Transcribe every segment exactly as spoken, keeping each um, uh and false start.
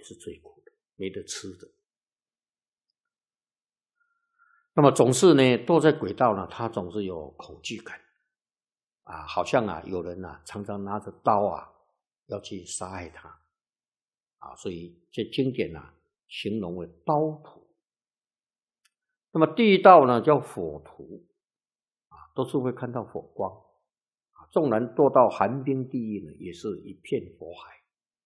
是最苦的，没得吃的。那么总是呢，堕在轨道呢，他总是有恐惧感啊，好像啊有人啊常常拿着刀啊要去杀害他啊，所以这经典啊形容为刀徒。那么第一道呢叫火徒啊，都是会看到火光啊，纵然堕到寒冰地狱呢，也是一片火海。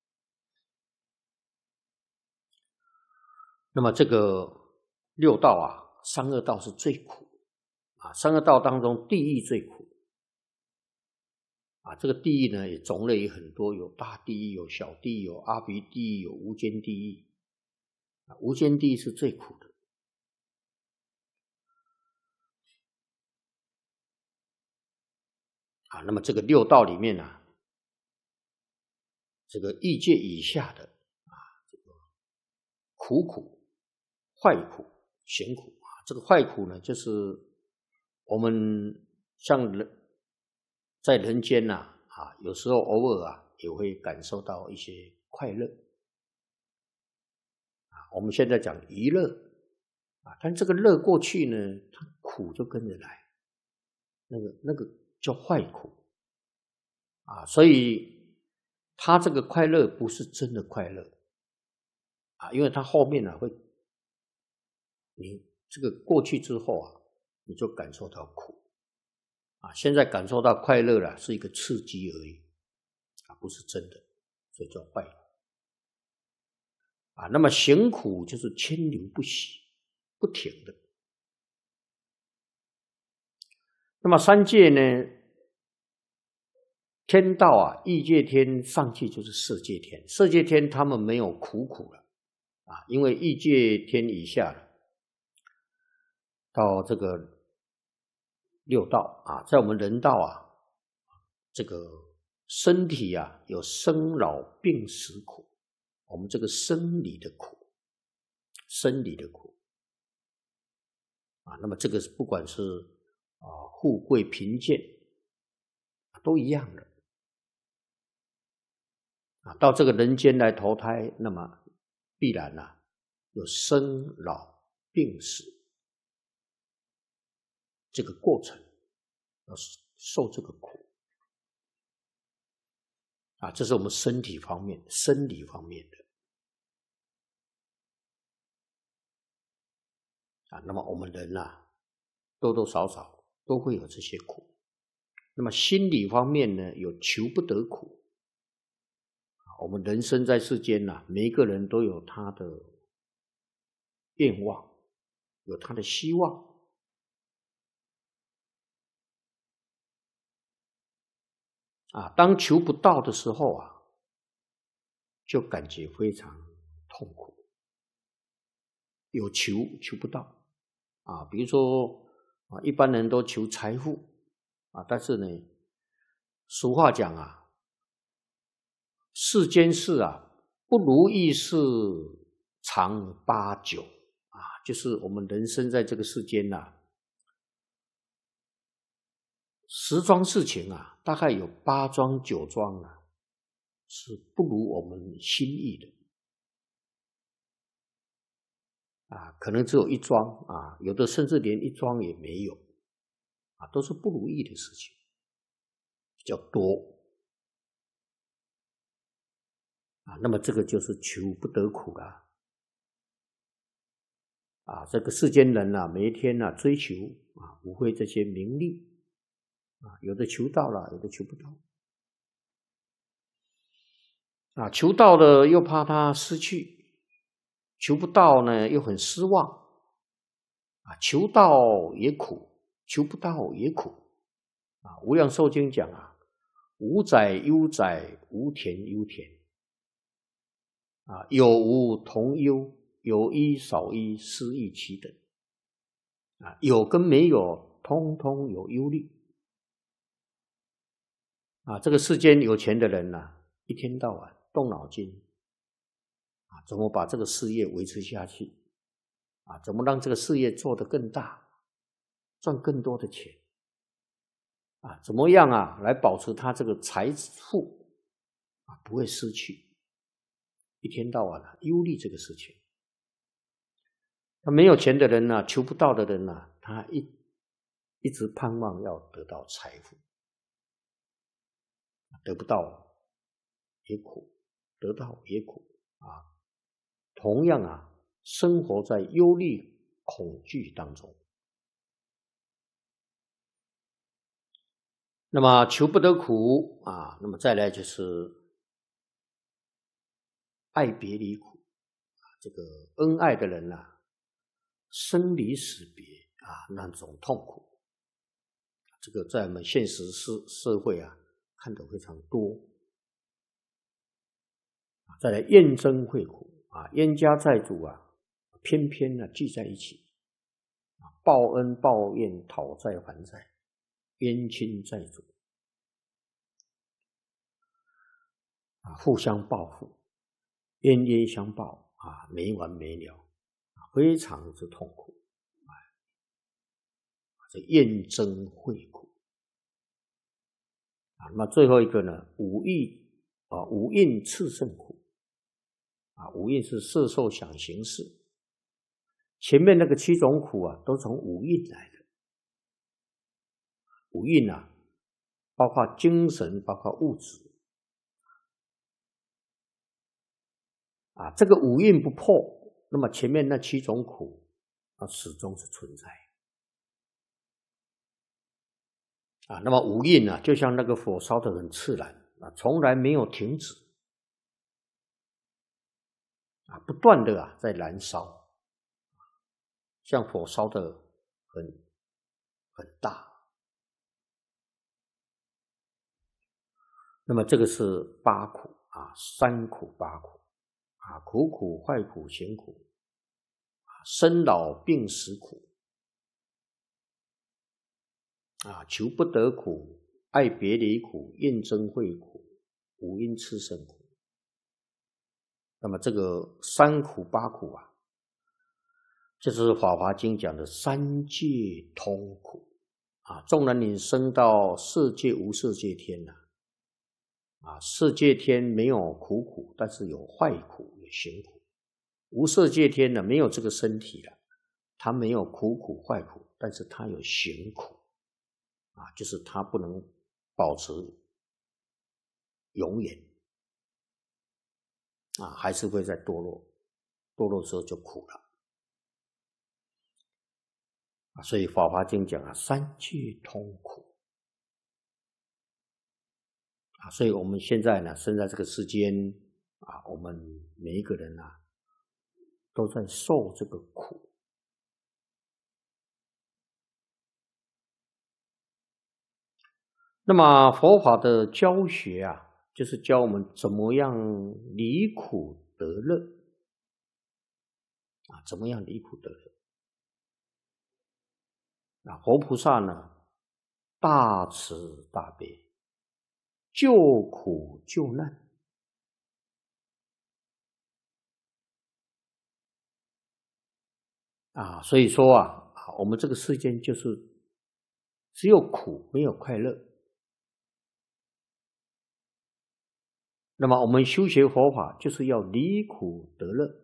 那么这个六道啊，三恶道是最苦啊，三恶道当中地狱最苦啊。这个地狱呢也种类也很多，有大地狱，有小地狱，有阿鼻地狱，有无间地狱啊。无间地狱是最苦的啊。那么这个六道里面啊，这个欲界以下的啊，这个苦苦、坏苦、行苦啊。这个坏苦呢，就是我们像人在人间呐 啊, 啊，有时候偶尔啊也会感受到一些快乐啊。我们现在讲娱乐啊，但这个乐过去呢，它苦就跟着来，那个那个叫坏苦啊。所以他这个快乐不是真的快乐啊，因为他后面呢、啊、会，你这个过去之后啊，你就感受到苦啊。现在感受到快乐了，是一个刺激而已啊，不是真的，所以叫坏苦啊。那么行苦就是牵流不息，不停的。那么三界呢，天道啊，欲界天上去就是色界天，色界天他们没有苦苦了啊，因为欲界天以下到这个六道啊，在我们人道啊，这个身体啊有生老病死苦，我们这个生理的苦，生理的苦啊。那么这个不管是啊富贵贫贱都一样的啊。到这个人间来投胎，那么必然啊有生老病死这个过程，要受这个苦啊。这是我们身体方面、生理方面的啊。那么我们人啊，多多少少都会有这些苦。那么心理方面呢，有求不得苦。我们人生在世间呐、啊，每一个人都有他的愿望，有他的希望啊。当求不到的时候啊，就感觉非常痛苦。有求求不到啊，比如说啊，一般人都求财富啊，但是呢，俗话讲啊，世间事啊，不如意事常八九啊，就是我们人生在这个世间呐、啊，十桩事情啊，大概有八桩九桩啊，是不如我们心意的啊，可能只有一桩啊，有的甚至连一桩也没有啊，都是不如意的事情，比较多啊。那么这个就是求不得苦啦啊。这个世间人啊，每一天啊追求啊，无非这些名利啊，有的求到了，有的求不到啊。求到了又怕他失去，求不到呢又很失望啊。求到也苦，求不到也苦啊。无量寿经讲啊，无载忧载，无田忧田啊，有无同忧，有一少一，失亦其等啊。有跟没有，通通有忧虑啊。这个世间有钱的人啊，一天到晚动脑筋啊，怎么把这个事业维持下去啊？怎么让这个事业做得更大，赚更多的钱啊？怎么样啊，来保持他这个财富啊不会失去一天到晚啊忧虑这个事情。那没有钱的人呢、啊，求不到的人呢、啊，他一一直盼望要得到财富，得不到也苦，得到也苦啊。同样啊，生活在忧虑、恐惧当中。那么求不得苦啊，那么再来就是爱别离苦啊，这个恩爱的人啊，生离死别啊，那种痛苦，这个在我们现实社社会啊看得非常多。再来怨憎会苦啊，冤家债主啊，偏偏呢聚在一起，报恩报怨，讨债还债，冤亲债主啊，互相报复，冤冤相报啊，没完没了，非常之痛苦啊，这怨憎会苦啊。那么最后一个呢，五欲啊，五蕴炽盛苦啊，五蕴是色受想行识，前面那个七种苦啊，都从五蕴来的。五蕴啊，包括精神，包括物质啊，这个五蕴不破，那么前面那七种苦啊，始终是存在啊。那么五蕴啊，就像那个火烧得很炽燃啊，从来没有停止啊，不断的啊在燃烧，像火烧得很很大。那么这个是八苦啊，三苦八苦啊，苦苦、坏苦、行苦啊，生老病死苦啊，求不得苦，爱别离苦，怨憎会苦，五阴炽盛苦。那么这个三苦八苦啊，就是《法华经》讲的三界通苦啊。纵然你升到色界、无色界天呐、啊，啊，色界天没有苦苦，但是有坏苦、有行苦；无色界天呢，没有这个身体了，它没有苦苦、坏苦，但是它有行苦啊，就是它不能保持永远啊，还是会在堕落，堕落之后就苦了。所以《法华经》讲啊，三界通苦啊，所以我们现在呢，生在这个世间啊，我们每一个人啊，都在受这个苦。那么佛法的教学啊，就是教我们怎么样离苦得乐啊，怎么样离苦得乐啊？佛菩萨呢，大慈大悲，救苦救难啊，所以说啊，我们这个世间就是只有苦没有快乐。那么我们修学佛法就是要离苦得乐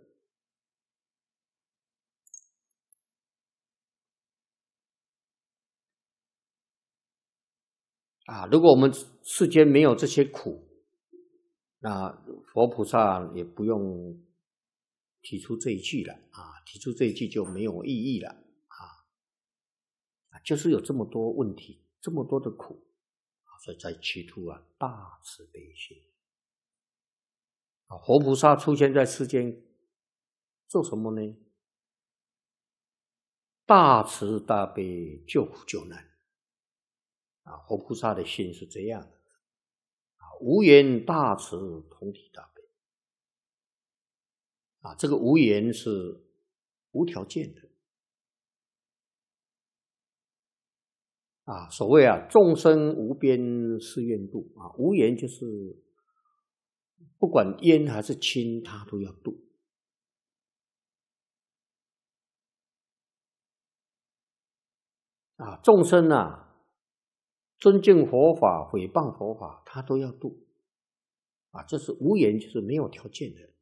啊。如果我们世间没有这些苦，那佛菩萨也不用提出这一句了啊，提出这一句就没有意义了啊。就是有这么多问题，这么多的苦啊，所以才提出啊大慈悲心啊。佛菩萨出现在世间做什么呢？大慈大悲，救苦救难啊。佛菩萨的心是这样的啊，无缘大慈，同体大悲啊。这个无缘是无条件的啊。所谓啊，众生无边誓愿度啊，无缘就是不管冤还是亲，他都要度啊。众生啊，尊敬佛法、诽谤佛法，他都要度啊。这是无缘，就是没有条件的